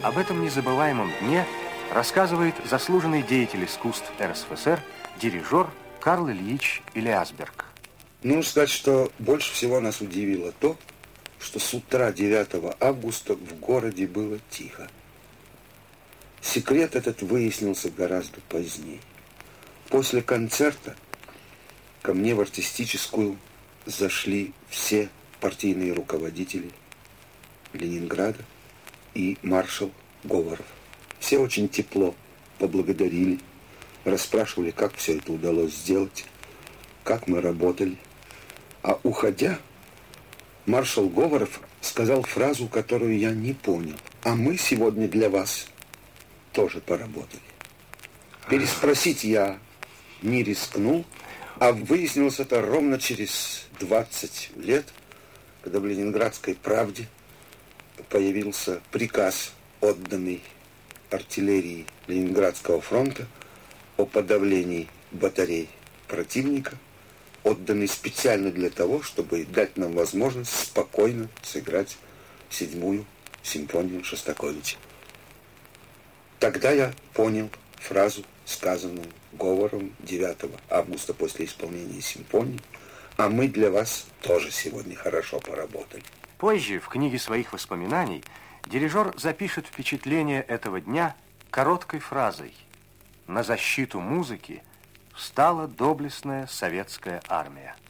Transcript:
Об этом незабываемом дне рассказывает заслуженный деятель искусств РСФСР, дирижер Карл Ильич Илиасберг. Нужно сказать, что больше всего нас удивило то, что с утра 9 августа в городе было тихо. Секрет этот выяснился гораздо позднее. После концерта ко мне в артистическую зашли все партийные руководители Ленинграда и маршал Говоров. Все очень тепло поблагодарили, расспрашивали, как все это удалось сделать, как мы работали. А уходя, маршал Говоров сказал фразу, которую я не понял. А мы сегодня для вас тоже поработали. Переспросить я не рискнул, а выяснилось это ровно через 20 лет, когда в «Ленинградской правде» появился приказ, отданный артиллерии Ленинградского фронта о подавлении батарей противника, отданный специально для того, чтобы дать нам возможность спокойно сыграть 7-ю симфонию Шостаковича. Тогда я понял фразу, сказанную Говором 9 августа после исполнения симфонии, а мы для вас тоже сегодня хорошо поработали. Позже в книге своих воспоминаний дирижер запишет впечатление этого дня короткой фразой: «На защиту музыки встала доблестная советская армия».